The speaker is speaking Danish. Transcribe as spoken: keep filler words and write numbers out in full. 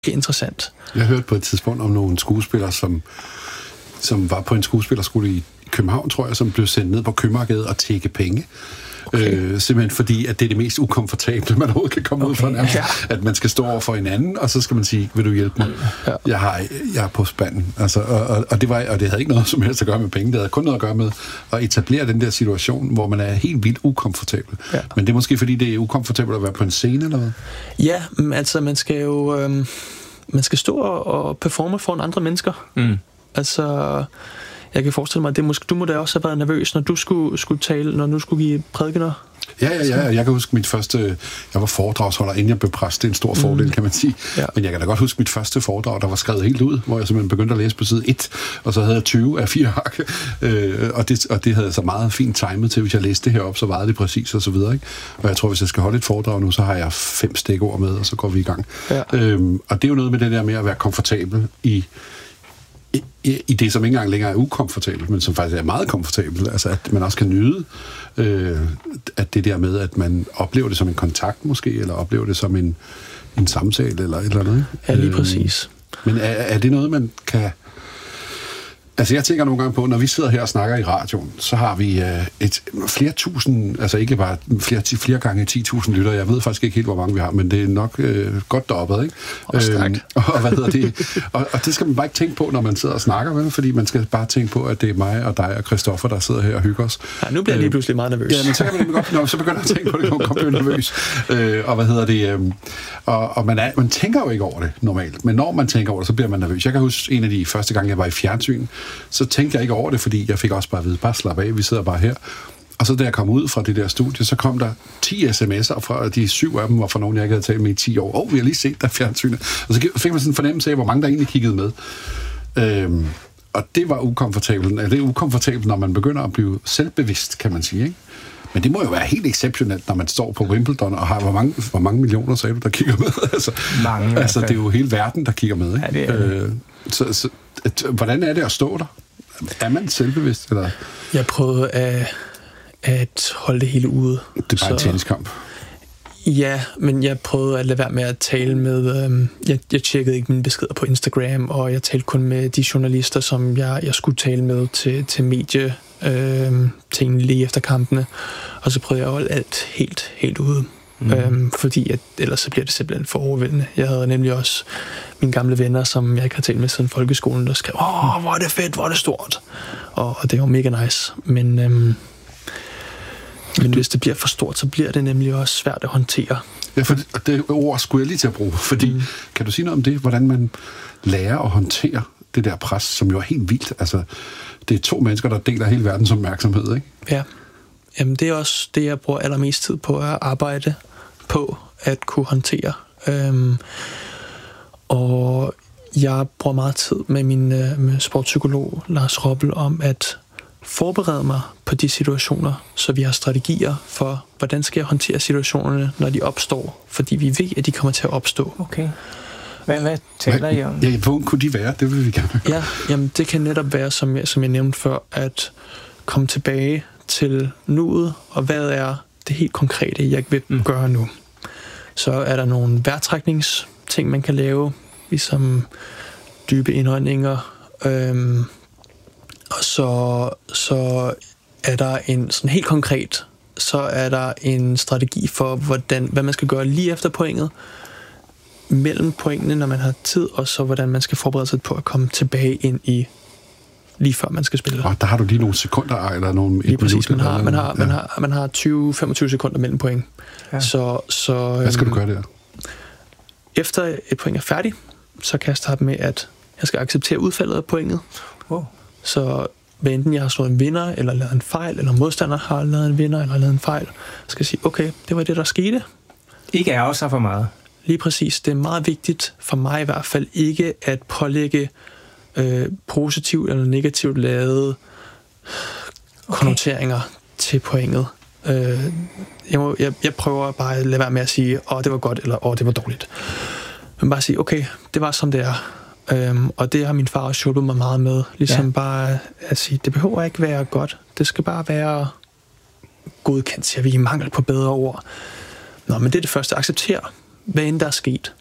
interessant. Jeg hørte på et tidspunkt om nogle skuespillere, som, som var på en skuespillerskole i København, tror jeg, som blev sendt ned på Købmagergade og tække penge. Okay. Øh, simpelthen fordi, at det er det mest ukomfortable, man overhovedet kan komme okay. ud fra nærmest. Ja. At man skal stå over for hinanden, og så skal man sige, vil du hjælpe mig? Ja. Jeg, har, jeg er på spanden. Altså, og, og, og, det var, og det havde ikke noget som helst at gøre med penge. Det havde kun noget at gøre med at etablere den der situation, hvor man er helt vildt ukomfortabel. Ja. Men det er måske, fordi det er ukomfortabelt at være på en scene, eller hvad? Ja, altså man skal jo øhm, man skal stå og performe foran andre mennesker. Mm. Altså... Jeg kan forestille mig, at det måske, du må da også have været nervøs, når du skulle, skulle tale, når du skulle give prædikener. Ja, ja, ja. Jeg kan huske mit første... Jeg var foredragsholder, inden jeg blev præst. Det er en stor fordel, mm. kan man sige. Ja. Men jeg kan da godt huske mit første foredrag, der var skrevet helt ud, hvor jeg simpelthen begyndte at læse på side et, og så havde jeg tyve af fire ark. Øh, og, det, og det havde jeg så meget fint timet til, hvis jeg læste det her op, så varede det præcis og så videre. Ikke? Og jeg tror, hvis jeg skal holde et foredrag nu, så har jeg fem stikord med, og så går vi i gang. Ja. Øhm, og det er jo noget med det der med at være komfortabel i... I, i det, som ikke engang længere er ukomfortabelt, men som faktisk er meget komfortabelt. Altså, at man også kan nyde, øh, at det der med, at man oplever det som en kontakt måske, eller oplever det som en, en samtale, eller et eller andet. Ja, lige præcis. Øh, men er, er det noget, man kan... Altså, jeg tænker nogle gange på, når vi sidder her og snakker i radioen, så har vi øh, et flere tusind, altså ikke bare flere, flere gange ti tusind lytter. Jeg ved faktisk ikke helt, hvor mange vi har, men det er nok øh, godt deroppe, ikke? Og stærkt. Øh, og hvad hedder det? og, og det skal man bare ikke tænke på, når man sidder og snakker, vel? Fordi man skal bare tænke på, at det er mig og dig og Christoffer, der sidder her og hygger os. Ja, nu bliver jeg lige pludselig meget nervøs. Ja, men så kan man godt, når så begynder at tænke på det, og kommer nervøs. Øh, og hvad hedder det? Øh, og og man, er, man tænker jo ikke over det normalt, men når man tænker over det, så bliver man nervøs. Jeg kan huske en af de første gange, jeg var i fjernsyn, så tænkte jeg ikke over det, fordi jeg fik også bare at vide, bare slap af, vi sidder bare her. Og så da jeg kom ud fra det der studie, så kom der ti sms'er fra, de syv af dem var fra nogen, jeg ikke havde talt med i ti år. Åh, oh, vi har lige set der fjernsynet. Og så fik man sådan en fornemmelse af, hvor mange der egentlig kiggede med. Øhm, og det var ukomfortabelt. Det er ukomfortabelt, når man begynder at blive selvbevidst, kan man sige, ikke? Men det må jo være helt exceptionelt, når man står på Wimbledon og har, hvor mange, hvor mange millioner, sagde du, der kigger med? altså, mange. Altså, det er jo hele verden, der kigger med, ikke? Ja, det er det. Øh, så, så at, hvordan er det at stå der? Er man selvbevidst, eller? Jeg prøvede at, at holde det hele ude. Det er bare så, en tenniskamp. Ja, men jeg prøvede at lade være med at tale med... Øhm, jeg, jeg tjekkede ikke mine beskeder på Instagram, og jeg talte kun med de journalister, som jeg, jeg skulle tale med til, til medie, øhm, tingene lige efter kampene. Og så prøvede jeg at holde alt helt, helt ude. Mm. Øhm, fordi at, ellers så bliver det simpelthen for overvældende. Jeg havde nemlig også mine gamle venner, som jeg ikke har talt med siden folkeskolen, der skrev, åh, hvor er det fedt, hvor er det stort. Og, og det var mega nice. Men, øhm, men hvis det bliver for stort, så bliver det nemlig også svært at håndtere. Ja, for det, det ord skulle jeg lige til at bruge, fordi mm. kan du sige noget om det, hvordan man lærer at håndtere det der pres, som jo er helt vildt. Altså, det er to mennesker, der deler hele verdens opmærksomhed, ikke? Ja. Jamen, det er også det, jeg bruger allermest tid på at arbejde på at kunne håndtere. Øhm, og jeg bruger meget tid med min øh, med sportspsykolog Lars Roppel om at forberede mig på de situationer, så vi har strategier for, hvordan skal jeg håndtere situationerne, når de opstår, fordi vi ved, at de kommer til at opstå. Okay. Hvad, hvad taler I om? Ja, hvor kunne de være? Det vil vi gerne. Ja, jamen det kan netop være, som jeg, som jeg nævnte før, at komme tilbage til nuet, og hvad er det helt konkrete, jeg vil mm. gøre nu. Så er der nogle vejrtrækningsting, man kan lave, ligesom dybe indåndinger, øhm, og så, så er der en sådan helt konkret, så er der en strategi for, hvordan, hvad man skal gøre lige efter pointet, mellem pointene, når man har tid, og så hvordan man skal forberede sig på at komme tilbage ind i lige før man skal spille. Og der har du lige nogle sekunder, eller nogle... Lige præcis, man har, man, har, ja. man, har, man har tyve til femogtyve sekunder mellem point. Ja. Så, så, hvad skal du gøre der? Efter et point er færdigt, så kan jeg starte med, at jeg skal acceptere udfaldet af pointet. Wow. Så hvad enten jeg har slået en vinder, eller lavet en fejl, eller modstander har lavet en vinder, eller lavet en fejl, så skal jeg sige, okay, det var det, der skete. Ikke ærger sig for meget. Lige præcis. Det er meget vigtigt, for mig i hvert fald, ikke at pålægge øh, positivt eller negativt lavede okay. konnoteringer til pointet. Øh, jeg, må, jeg, jeg prøver bare at lade være med at sige, åh, oh, det var godt, eller åh, oh, det var dårligt. Men bare sige, okay, det var som det er. Øhm, og det har min far også hjulpet mig meget med. Ligesom ja. bare at sige, det behøver ikke være godt. Det skal bare være godkendt, siger vi, i mangel på bedre ord. Nå, men det er det første. Acceptere, hvad end der er sket.